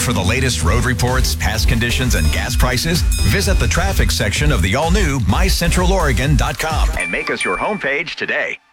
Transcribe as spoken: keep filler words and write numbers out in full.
for the latest road reports, past conditions, and gas prices? Visit the traffic section of the all-new my central oregon dot com and make us your homepage today.